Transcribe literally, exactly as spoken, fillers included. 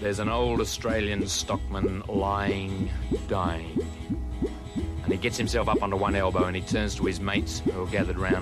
there's an old Australian stockman lying, dying. And he gets himself up onto one elbow and he turns to his mates who are gathered round